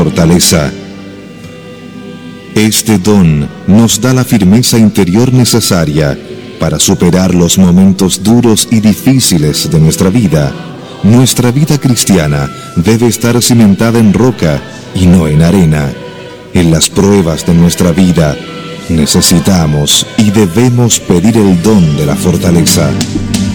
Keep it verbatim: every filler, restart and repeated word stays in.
fortaleza. Este don nos da la firmeza interior necesaria para superar los momentos duros y difíciles de nuestra vida. Nuestra vida cristiana debe estar cimentada en roca y no en arena. En las pruebas de nuestra vida necesitamos y debemos pedir el don de la fortaleza.